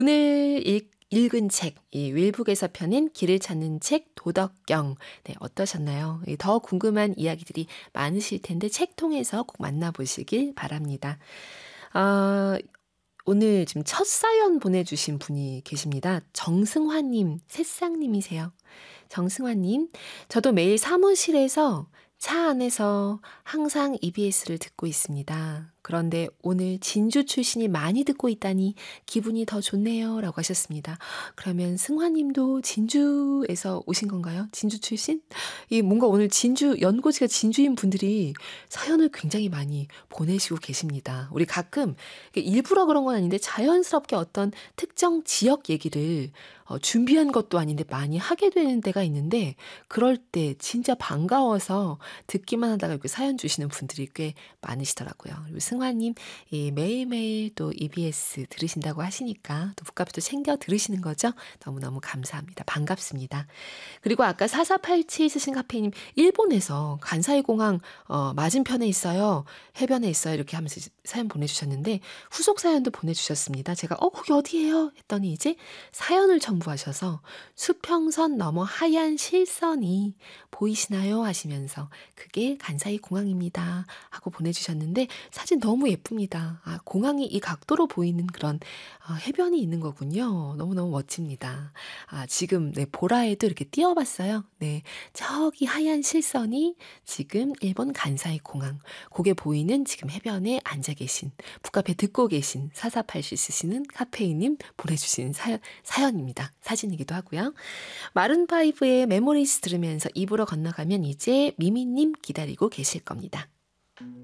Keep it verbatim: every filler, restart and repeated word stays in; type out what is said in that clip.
오늘 읽 읽은 책, 이 윌북에서 펴낸 길을 찾는 책 도덕경. 네, 어떠셨나요? 이 더 궁금한 이야기들이 많으실 텐데 책 통해서 꼭 만나보시길 바랍니다. 어, 오늘 지금 첫 사연 보내주신 분이 계십니다. 정승환님, 새싹님이세요. 정승환님, 저도 매일 사무실에서 차 안에서 항상 이비에스를 듣고 있습니다. 그런데 오늘 진주 출신이 많이 듣고 있다니 기분이 더 좋네요. 라고 하셨습니다. 그러면 승환님도 진주에서 오신 건가요? 진주 출신? 이 뭔가 오늘 진주, 연고지가 진주인 분들이 사연을 굉장히 많이 보내시고 계십니다. 우리 가끔 일부러 그런 건 아닌데 자연스럽게 어떤 특정 지역 얘기를 어, 준비한 것도 아닌데 많이 하게 되는 때가 있는데 그럴 때 진짜 반가워서 듣기만 하다가 이렇게 사연 주시는 분들이 꽤 많으시더라고요. 그리고 승화님 이 매일매일 또 이비에스 들으신다고 하시니까 또 북카페도 챙겨 들으시는 거죠? 너무너무 감사합니다. 반갑습니다. 그리고 아까 사사팔칠 쓰신 카페님 일본에서 간사이 공항 어, 맞은편에 있어요. 해변에 있어요. 이렇게 하면서 사연 보내주셨는데 후속 사연도 보내주셨습니다. 제가 어 거기 어디예요? 했더니 이제 사연을 첨부하셔서 수평선 너머 하얀 실선이 보이시나요? 하시면서 그게 간사이 공항입니다. 하고 보내주셨는데 사진 너무 예쁩니다. 아, 공항이 이 각도로 보이는 그런 어, 해변이 있는 거군요. 너무너무 멋집니다. 아, 지금 네, 보라에도 이렇게 띄워봤어요. 네, 저기 하얀 실선이 지금 일본 간사이 공항. 그게 보이는 지금 해변에 앉아 계신 북카페 듣고 계신 사사팔칠 쓰시는 카페이님 보내주신 사연, 사연입니다. 사진이기도 하고요. 마룬파이브의 메모리스 들으면서 입으로 건너가면 이제 미미님 기다리고 계실 겁니다.